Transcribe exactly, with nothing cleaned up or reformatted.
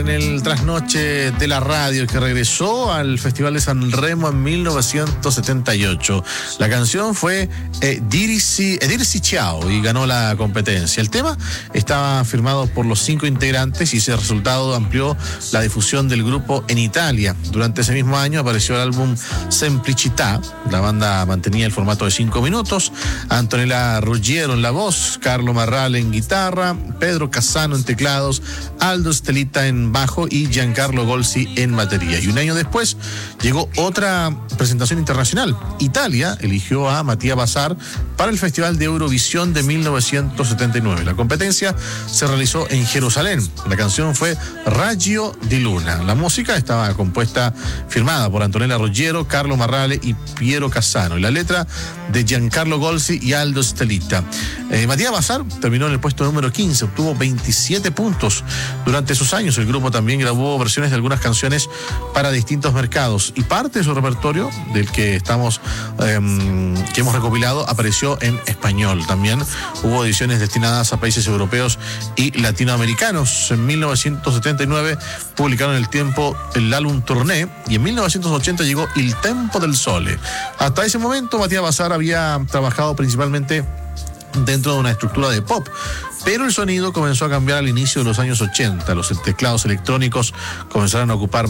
En el trasnoche de la radio que regresó al Festival de San Remo en mil novecientos setenta y ocho. La canción fue eh, Dirisi, eh, Dirisi Ciao y ganó la competencia. El tema estaba firmado por los cinco integrantes y ese resultado amplió la difusión del grupo en Italia. Durante ese mismo año apareció el álbum Semplicità. La banda mantenía el formato de cinco minutos. Antonella Ruggiero en la voz, Carlo Marrale en guitarra, Pedro Cassano en teclados, Aldo Stelita en bajo y Giancarlo Golsi en batería. Y un año después llegó otra presentación internacional. Italia eligió a Mattia Bazar para el Festival de Eurovisión de mil novecientos setenta y nueve. La competencia se realizó en Jerusalén. La canción fue Raggio di Luna. La música estaba compuesta, firmada por Antonella Ruggiero, Carlo Marrale y Piero Cassano. Y la letra de Giancarlo Golsi y Aldo Stelita. Eh, Mattia Bazar terminó en el puesto número quince, obtuvo veintisiete puntos. Durante esos años el grupo también grabó versiones de algunas canciones para distintos mercados y parte de su repertorio, del que estamos eh, que hemos recopilado, apareció en español. También hubo ediciones destinadas a países europeos y latinoamericanos. En mil novecientos setenta y nueve publicaron El Tiempo el álbum Tournée y en mil novecientos ochenta llegó Il Tempo del Sole. Hasta ese momento Mattia Bazar había trabajado principalmente dentro de una estructura de pop, pero el sonido comenzó a cambiar al inicio de los años ochenta. Los teclados electrónicos comenzaron a ocupar